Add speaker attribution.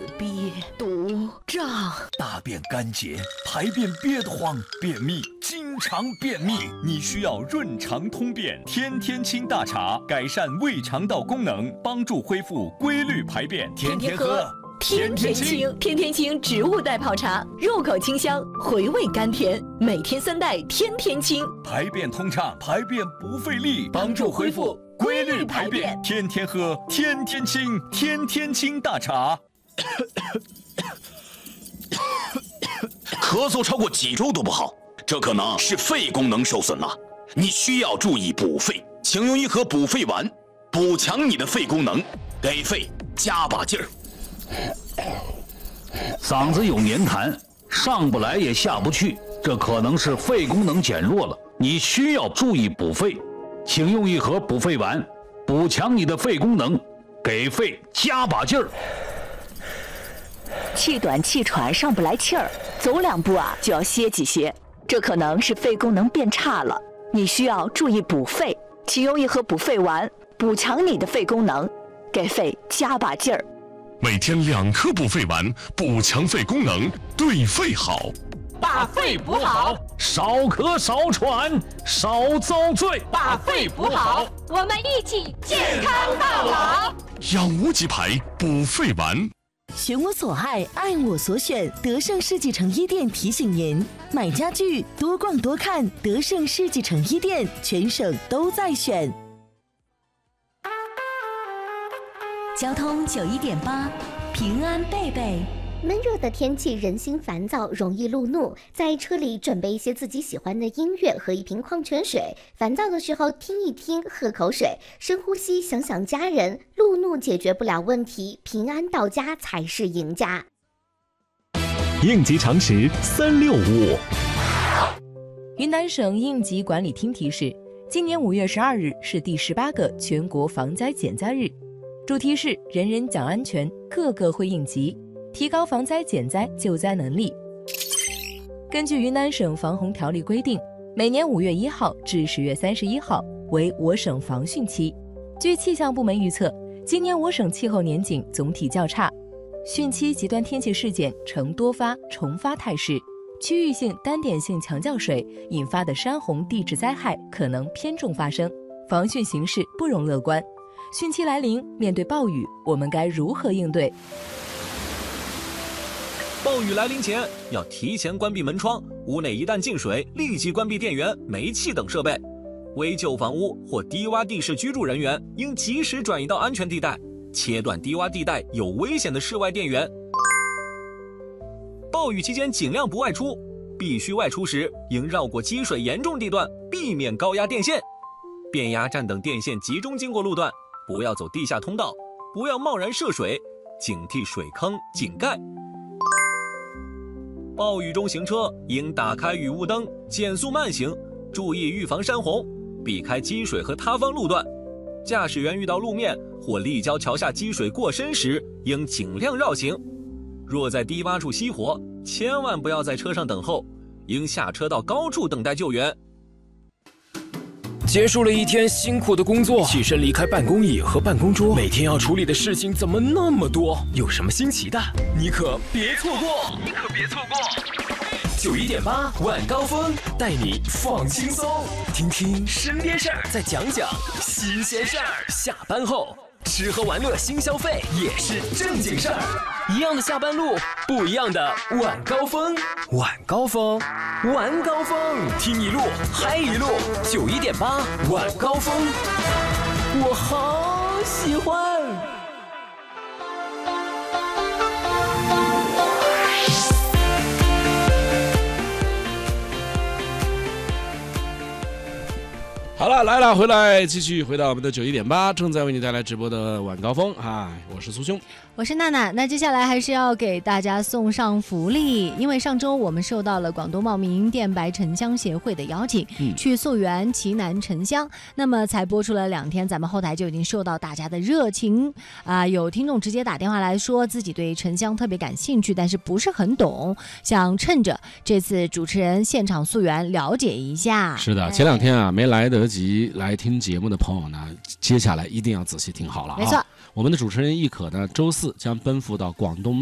Speaker 1: 憋肚胀，
Speaker 2: 大便干结，排便憋得慌，便秘，经常便秘，你需要润肠通便天天清大茶，改善胃肠道功能，帮助恢复规律排便，天天喝。
Speaker 1: 天天清，天天清植物代泡茶，入口清香，回味甘甜，每天3袋，天天清，
Speaker 2: 排便通畅，排便不费力，帮助恢复规律排便，天天喝，天天清，天天清大茶。
Speaker 3: 咳嗽超过几周都不好，这可能是肺功能受损了，你需要注意补肺，请用一盒补肺丸，补强你的肺功能，给肺加把劲儿。
Speaker 4: 嗓子有黏痰，上不来也下不去，这可能是肺功能减弱了，你需要注意补肺，请用一盒补肺丸，补强你的肺功能，给肺加把劲儿。
Speaker 1: 气短气喘上不来气儿，走2步就要歇几歇，这可能是肺功能变差了，你需要注意补肺，请用一盒补肺丸，补强你的肺功能，给肺加把劲儿。
Speaker 5: 每天2颗补肺丸，补强肺功能，对肺好。
Speaker 6: 把肺补好，
Speaker 4: 少咳少喘少遭罪。
Speaker 6: 把肺补好，我们一起健康到老。
Speaker 5: 养无极牌补肺丸。
Speaker 7: 选我所爱，爱我所选。德胜世纪城一店提醒您：买家具多逛多看，德胜世纪城一店，全省都在选。
Speaker 8: 交通91.8，平安贝贝。
Speaker 9: 闷热的天气，人心烦躁，容易路怒。在车里准备一些自己喜欢的音乐和一瓶矿泉水。烦躁的时候听一听，喝口水，深呼吸，想想家人。路怒解决不了问题，平安到家才是赢家。
Speaker 10: 应急常识365。
Speaker 11: 云南省应急管理厅提示，今年5月12日是第18个全国防灾减灾日，主题是人人讲安全，个个会应急，提高防灾减灾救灾能力。根据云南省防洪条例规定，每年5月1号至10月31号为我省防汛期。据气象部门预测，今年我省气候年景总体较差，汛期极端天气事件呈多发重发态势，区域性单点性强降水引发的山洪地质灾害可能偏重发生，防汛形势不容乐观。汛期来临，面对暴雨，我们该如何应对？
Speaker 12: 暴雨来临前，要提前关闭门窗，屋内一旦进水，立即关闭电源、煤气等设备。危旧房屋或低洼地势居住人员应及时转移到安全地带，切断低洼地带有危险的室外电源。暴雨期间尽量不外出，必须外出时应绕过积水严重地段，避免高压电线。变压站等电线集中经过路段，不要走地下通道，不要贸然涉水，警惕水坑、井盖。暴雨中行车应打开雨雾灯，减速慢行，注意预防山洪，避开积水和塌方路段。驾驶员遇到路面或立交桥下积水过深时，应尽量绕行。若在低洼处熄火，千万不要在车上等候，应下车到高处等待救援。
Speaker 13: 结束了一天辛苦的工作，起身离开办公椅和办公桌，每天要处理的事情怎么那么多？有什么新奇的？你可别错过！91.8晚高峰带你放轻松，听听身边事儿，再讲讲新鲜事儿。下班后吃喝玩乐新消费也是正经事儿，一样的下班路，不一样的晚高峰。晚高峰，晚高峰，听一路嗨一路。91.8晚高峰，我好喜欢。
Speaker 14: 好了，来了，回来继续回到我们的91.8，正在为你带来直播的晚高峰啊！我是苏兄，
Speaker 15: 我是娜娜。那接下来还是要给大家送上福利，因为上周我们受到了广东茂名电白沉香协会的邀请，去溯源奇楠沉香，那么才播出了2天，咱们后台就已经受到大家的热情有听众直接打电话来说自己对沉香特别感兴趣，但是不是很懂，想趁着这次主持人现场溯源了解一下。
Speaker 14: 是的，前2天没来得及来听节目的朋友呢，接下来一定要仔细听好了。
Speaker 15: 没错，
Speaker 14: 我们的主持人亦可呢，周4将奔赴到广东